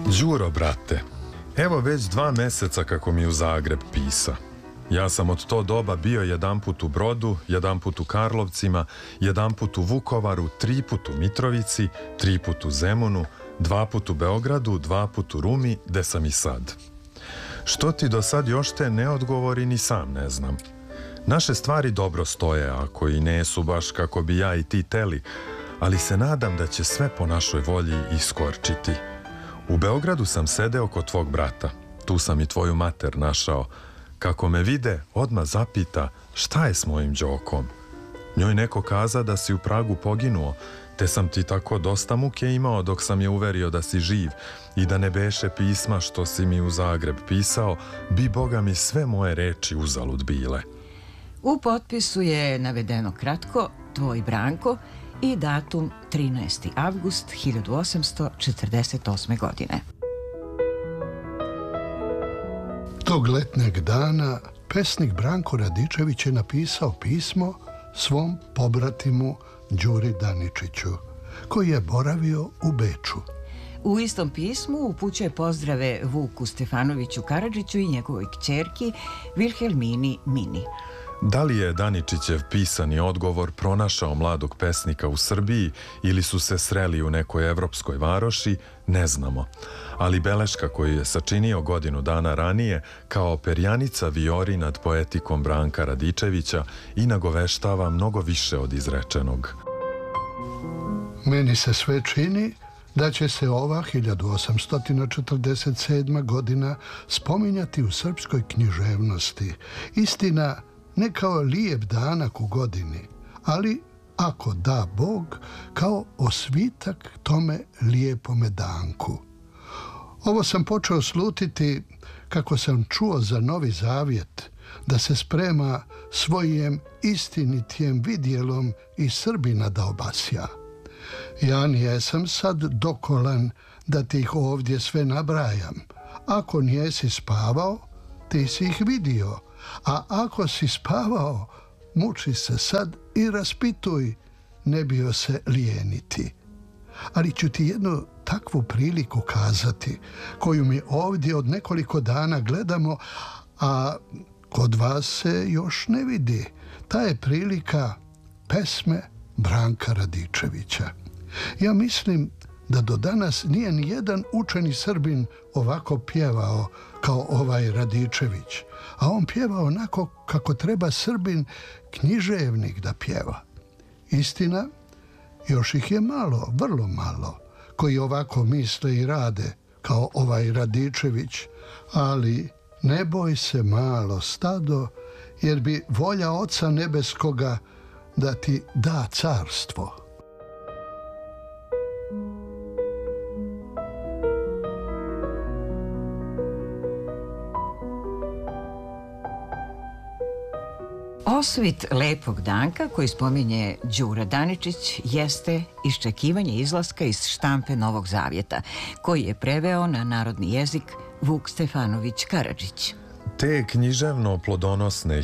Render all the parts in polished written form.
Đuro, brate, evo već 2 meseca kako mi u Zagreb pisa. Ja sam od to doba bio jedanput u Brodu, jedanput u Karlovcima, jedanput u Vukovaru, 3 put u Mitrovici, 3 put u Zemunu, 2 put u Beogradu, 2 put u Rumi, gde sam i sad. Što ti do sad još te ne odgovori ni sam ne znam. Naše stvari dobro stoje, ako i ne su baš kako bi ja i ti teli, ali se nadam da će sve po našoj volji iskorčiti. U Beogradu sam sedeo kod tvog brata, tu sam i tvoju mater našao. Kako me vide, odmah zapita šta je s mojim Đokom. Njoj neko kaza da si u Pragu poginuo, te sam ti tako dosta muke imao dok sam je uverio da si živ i da ne beše pisma što si mi u Zagreb pisao, bi Boga mi sve moje reči uzalud bile. U potpisu je navedeno kratko tvoj Branko i datum 13. avgust 1848. godine. Tog letnjeg dana pesnik Branko Radičević je napisao pismo svom pobratimu Đuri Daničiću, koji je boravio u Beču. U istom pismu upućuje pozdrave Vuku Stefanoviću Karadžiću i njegovoj kćerki Vilhelmini Mini. Da li je Daničićev pisani odgovor pronašao mladog pesnika u Srbiji ili su se sreli u nekoj evropskoj varoši, ne znamo. Ali beleška koju je sačinio godinu dana ranije kao perjanica vijori nad poetikom Branka Radičevića i nagoveštava mnogo više od izrečenog. Meni se sve čini da će se ova 1847. godina spominjati u srpskoj književnosti. Istina, ne kao lijep danak u godini, ali, ako da Bog, kao osvitak tome lijepome danku. Ovo sam počeo slutiti kako sam čuo za Novi Zavjet, da se sprema svojim istinitijem vidjelom i Srbina da obasja. Ja nijesam sad dokolan da ti ih ovdje sve nabrajam. Ako nijesi spavao, ti si ih vidio, a ako si spavao, muči se sad i raspituj, ne bio se lijeniti. Ali ću ti jednu takvu priliku kazati, koju mi ovdje od nekoliko dana gledamo, a kod vas se još ne vidi. Ta je prilika pesme Branka Radičevića. Ja mislim da do danas nije ni jedan učeni Srbin ovako pjevao kao ovaj Radičević, a on pjeva onako kako treba Srbin književnik da pjeva. Istina, još ih je malo, vrlo malo, koji ovako misle i rade kao ovaj Radičević, ali ne boj se malo, stado, jer bi volja Oca Nebeskoga da ti da carstvo. Osvit lepog danka koji spominje Đura Daničić jeste iščekivanje izlaska iz štampe Novog Zavjeta, koji je preveo na narodni jezik Vuk Stefanović Karadžić. Te književno plodonosne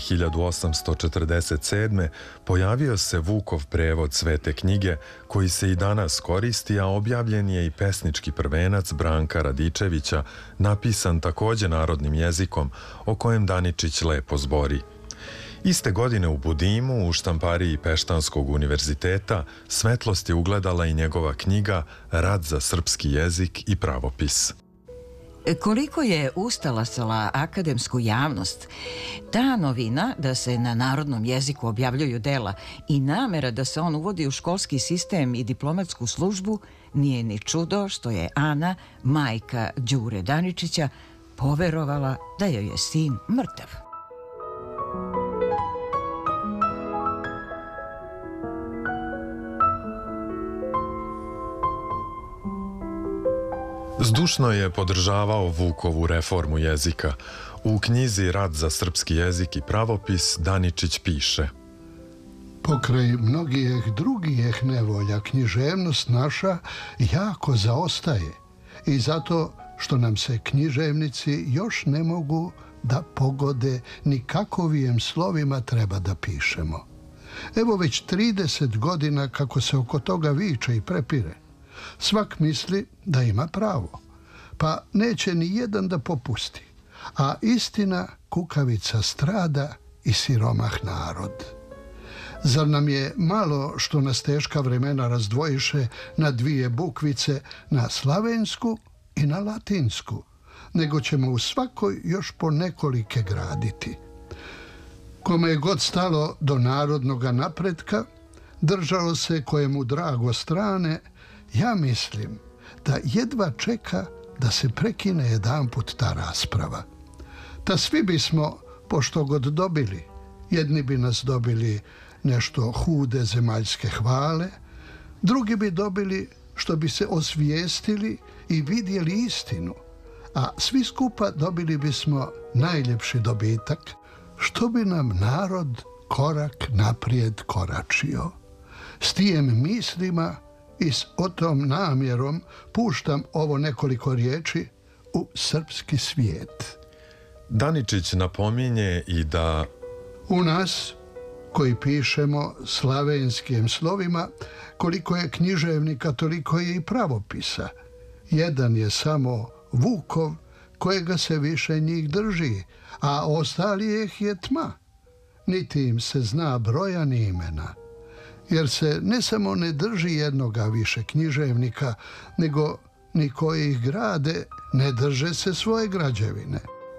1847. pojavio se Vukov prevod Svete knjige, koji se i danas koristi, a objavljen je i pesnički prvenac Branka Radičevića, napisan takođe narodnim jezikom, o kojem Daničić lepo zbori. Iste godine u Budimu, u štampariji Peštanskog univerziteta, svetlost je ugledala i njegova knjiga Rad za srpski jezik i pravopis. Koliko je ustalasala akademsku javnost, ta novina da se na narodnom jeziku objavljuju dela i namera da se on uvodi u školski sistem i diplomatsku službu nije ni čudo što je Ana, majka Đure Daničića, poverovala da joj je sin mrtav. Zdušno je podržavao Vukovu reformu jezika. U knjizi Rad za srpski jezik i pravopis Daničić piše: Pokraj mnogijeh drugijeh nevolja književnost naša jako zaostaje i zato što nam se književnici još ne mogu da pogode ni kakovijem slovima treba da pišemo. Evo već 30 godina kako se oko toga viče i prepire. Svak misli da ima pravo. pa neće ni jedan da popusti. A istina kukavica strada i siromah narod. Zar nam je malo što nas teška vremena razdvojiše na dvije bukvice, na slavensku i na latinsku, nego ćemo u svakoj još po nekolike graditi. Kome je god stalo do narodnoga napretka, držalo se kojemu drago strane, ja mislim da jedva čeka da se prekine jedanput ta rasprava. Ta svi bismo, pošto god dobili, jedni bi nas dobili nešto hude zemaljske hvale, drugi bi dobili što bi se osvijestili i vidjeli istinu, a svi skupa dobili bismo najljepši dobitak, što bi nam narod korak naprijed koračio. S tijem mislima i s otom namjerom puštam ovo nekoliko riječi u srpski svijet. Daničić napominje i da u nas, koji pišemo slavenskim slovima, koliko je književnika, toliko je i pravopisa. Jedan je samo Vukov, kojega se više njih drži, a ostalijih je tma. Niti im se zna broja ni imena. Jer se ne samo ne drži jednoga više književnika, nego ni koji ih grade ne drže se svoje građevine.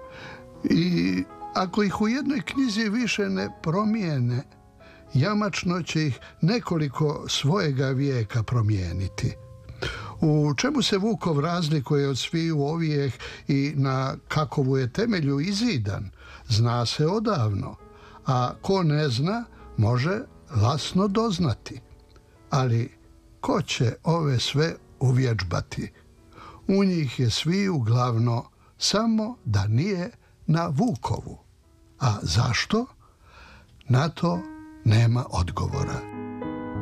I ako ih u jednoj knjizi više ne promijene, jamačno će ih nekoliko svojega vijeka promijeniti. U čemu se Vukov razlikuje od sviju ovijeh i na kakovu je temelju izidan, zna se odavno, a ko ne zna, može lasno doznati. Ali ko će ove sve uvježbati? U njih je sviju glavno samo da nije na Vukovu. A zašto? Na to nema odgovora.